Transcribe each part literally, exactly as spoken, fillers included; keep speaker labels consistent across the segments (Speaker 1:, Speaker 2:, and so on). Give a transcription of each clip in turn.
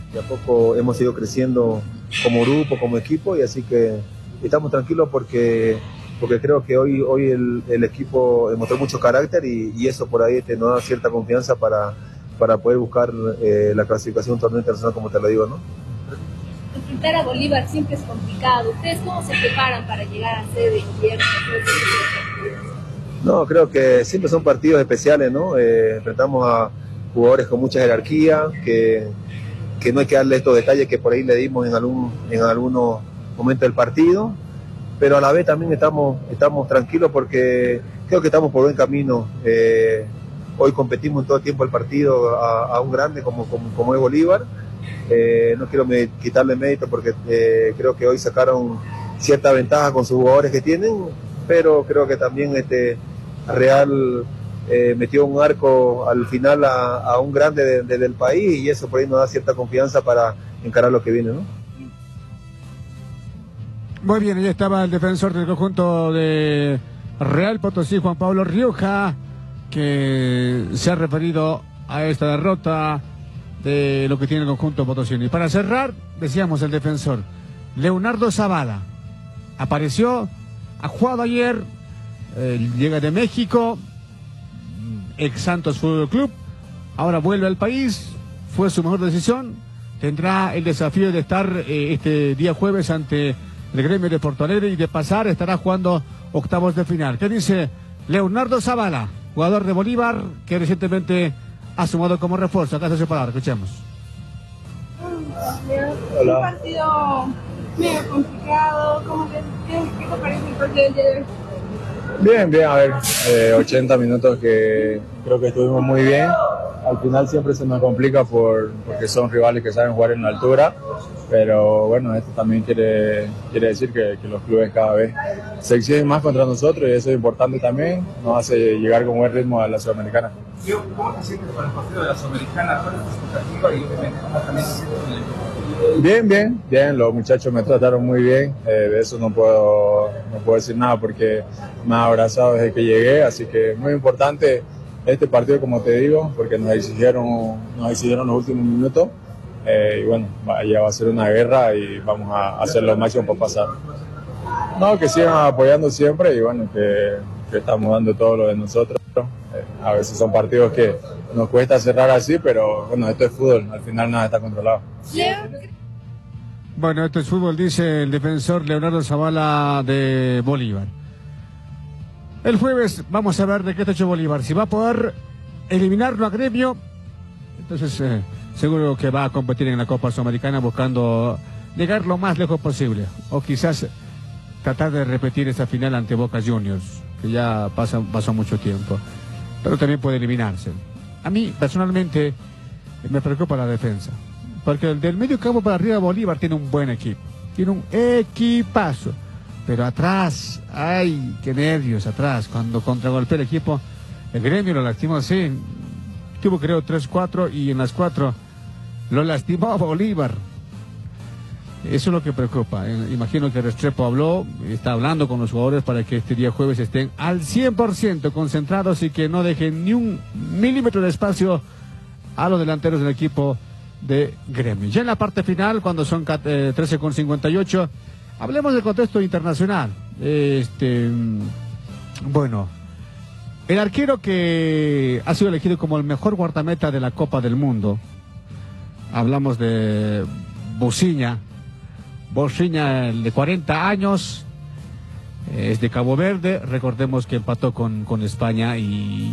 Speaker 1: de a poco hemos ido creciendo como grupo, como equipo, y así que estamos tranquilos porque, porque creo que hoy, hoy el, el equipo mostró mucho carácter y, y eso por ahí te nos da cierta confianza para, para poder buscar eh, la clasificación de un torneo internacional, como te lo digo, ¿no?
Speaker 2: Enfrentar a Bolívar siempre es complicado. ¿Ustedes cómo se preparan para llegar a sede de invierno?
Speaker 1: No, creo que siempre son partidos especiales, ¿no? Eh, enfrentamos a jugadores con mucha jerarquía, que, que no hay que darle estos detalles que por ahí le dimos en, algún, en algunos momentos del partido, pero a la vez también estamos, estamos tranquilos porque creo que estamos por buen camino. Eh, hoy competimos en todo el tiempo el partido a, a un grande como, como, como es Bolívar. Eh, no quiero me, quitarle mérito porque eh, creo que hoy sacaron cierta ventaja con sus jugadores que tienen, pero creo que también este Real eh, metió un arco al final a, a un grande de, de, del país, y eso por ahí nos da cierta confianza para encarar lo que viene, ¿no?
Speaker 3: Muy bien, ahí estaba el defensor del conjunto de Real Potosí, Juan Pablo Rioja, que se ha referido a esta derrota de lo que tiene el conjunto potosino. Y para cerrar, decíamos el defensor Leonardo Zavala apareció, ha jugado ayer, eh, llega de México, ex Santos Fútbol Club, ahora vuelve al país, fue su mejor decisión, tendrá el desafío de estar eh, este día jueves ante el Gremio de Porto Alegre y de pasar estará jugando octavos de final. ¿Qué dice Leonardo Zavala, jugador de Bolívar que recientemente ha sumado como refuerzo? Acá está su palabra, escuchemos.
Speaker 4: Hola. Un partido medio complicado, ¿cómo te, qué, qué te parece el partido de ayer?
Speaker 5: Bien, bien, a ver, eh, ochenta minutos que creo que estuvimos muy bien. Al final siempre se nos complica por, porque son rivales que saben jugar en la altura, pero bueno, esto también quiere, quiere decir que, que los clubes cada vez se exigen más contra nosotros y eso es importante también, nos hace llegar con buen ritmo a la Sudamericana.
Speaker 6: ¿Cómo te sientes con el partido de la Sudamericana? ¿Cuál es tu expectativa y obviamente cómo también te sientes con el...
Speaker 5: Bien, bien, bien, los muchachos me trataron muy bien, eh, de eso no puedo, no puedo decir nada porque me han abrazado desde que llegué, así que muy importante este partido, como te digo, porque nos exigieron, nos exigieron los últimos minutos, eh, y bueno, ya va a ser una guerra y vamos a hacer lo máximo para pasar. No, que sigan apoyando siempre y bueno, que, que estamos dando todo lo de nosotros. Eh, a veces son partidos que nos cuesta cerrar así, pero bueno, esto es fútbol, al final nada está controlado.
Speaker 3: Bueno, esto es fútbol, dice el defensor Leonardo Zavala de Bolívar. El jueves vamos a ver de qué está hecho Bolívar. Si va a poder eliminarlo a Gremio, entonces eh, seguro que va a competir en la Copa Sudamericana buscando llegar lo más lejos posible. O quizás tratar de repetir esa final ante Boca Juniors, que ya pasa, pasó mucho tiempo. Pero también puede eliminarse. A mí, personalmente, me preocupa la defensa. Porque del medio campo para arriba Bolívar tiene un buen equipo. Tiene un equipazo. Pero atrás, ay, qué nervios atrás. Cuando contragolpea el equipo, el Gremio lo lastimó así. Tuvo creo tres cuatro y en las cuatro lo lastimó a Bolívar. Eso es lo que preocupa. Imagino que Restrepo habló, está hablando con los jugadores para que este día jueves estén al cien por ciento concentrados y que no dejen ni un milímetro de espacio a los delanteros del equipo de Gremio. Ya en la parte final, cuando son eh, trece con cincuenta y ocho, hablemos del contexto internacional. Este, bueno, el arquero que ha sido elegido como el mejor guardameta de la Copa del Mundo, hablamos de Bociña. Bociña, de cuarenta años, es de Cabo Verde, recordemos que empató con, con España y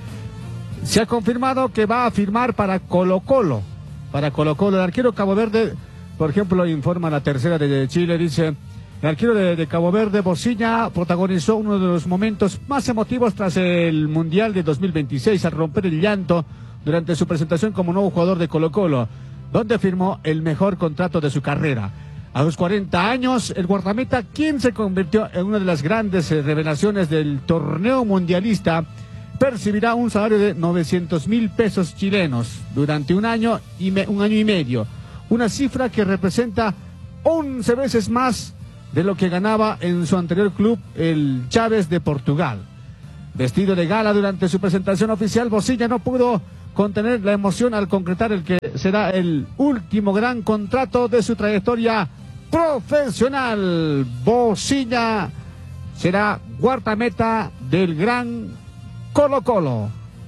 Speaker 3: se ha confirmado que va a firmar para Colo Colo. Para Colo Colo, el arquero Cabo Verde, por ejemplo, informa la tercera de Chile, dice, el arquero de, de Cabo Verde, Bociña, protagonizó uno de los momentos más emotivos tras el Mundial de dos mil veintiséis, al romper el llanto durante su presentación como nuevo jugador de Colo Colo, donde firmó el mejor contrato de su carrera. A los cuarenta años, el guardameta, quien se convirtió en una de las grandes revelaciones del torneo mundialista, percibirá un salario de novecientos mil pesos chilenos durante un año y me, un año y medio, una cifra que representa once veces más de lo que ganaba en su anterior club, el Chaves de Portugal. Vestido de gala durante su presentación oficial, Bociña no pudo contener la emoción al concretar el que será el último gran contrato de su trayectoria profesional. Bocina será guardameta del gran Colo-Colo.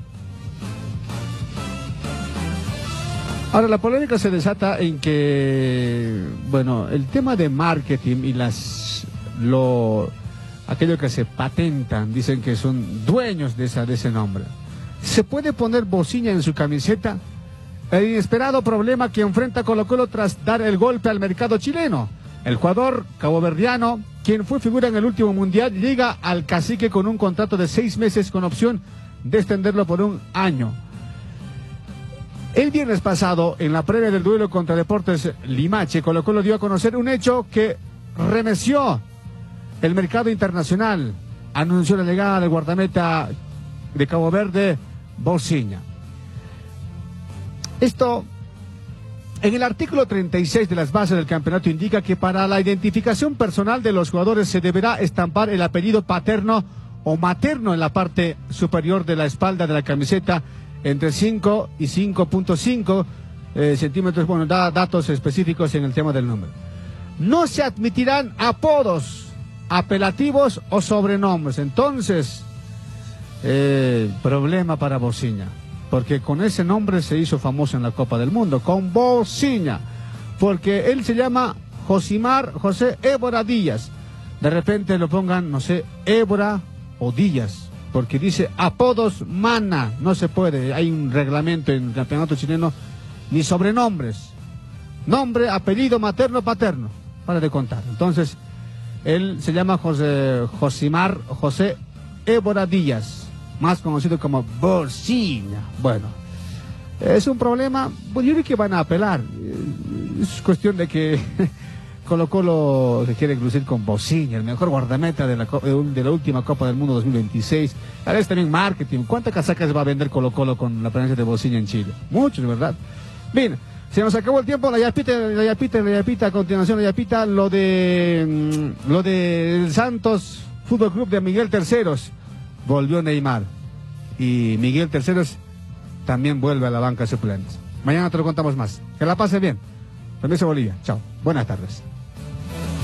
Speaker 3: Ahora, la polémica se desata en que, bueno, el tema de marketing y las, lo, aquello que se patentan, dicen que son dueños de, esa, de ese nombre. ¿Se puede poner Bocina en su camiseta? El inesperado problema que enfrenta Colo-Colo tras dar el golpe al mercado chileno. El jugador caboverdiano, quien fue figura en el último mundial, llega al cacique con un contrato de seis meses con opción de extenderlo por un año. El viernes pasado, en la previa del duelo contra Deportes Limache, Colo-Colo dio a conocer un hecho que remeció el mercado internacional. Anunció la llegada del guardameta de Cabo Verde, Bocina. Esto, en el artículo treinta y seis de las bases del campeonato, indica que para la identificación personal de los jugadores se deberá estampar el apellido paterno o materno en la parte superior de la espalda de la camiseta, entre cinco y cinco punto cinco eh, centímetros, bueno, da datos específicos en el tema del número. No se admitirán apodos, apelativos o sobrenombres. Entonces, eh, problema para Bocina, porque con ese nombre se hizo famoso en la Copa del Mundo, con Bocina, porque él se llama Josimar José Évora Díaz. De repente lo pongan, no sé, Évora o Díaz, porque dice apodos mana, no se puede, hay un reglamento en el campeonato chileno, ni sobrenombres, nombre, apellido, materno, paterno, para de contar. Entonces, él se llama José, Josimar José Évora Díaz, más conocido como Bocina. Bueno, es un problema, pues yo creo que van a apelar, es cuestión de que Colo-Colo se quiere lucir con Bocina, el mejor guardameta de la, de la última Copa del Mundo dos mil veintiséis. Ahora es también marketing. ¿Cuántas casacas va a vender Colo-Colo con la presencia de Bocina en Chile? Muchos, ¿verdad? Bien, se nos acabó el tiempo. La yapita, la yapita, la yapita, a continuación la yapita, lo de lo de Santos Fútbol Club de Miguel Terceros. Volvió Neymar. Y Miguel Terceros también vuelve a la banca de suplentes. Mañana te lo contamos más. Que la pase bien. Permiso Bolivia. Chao. Buenas tardes.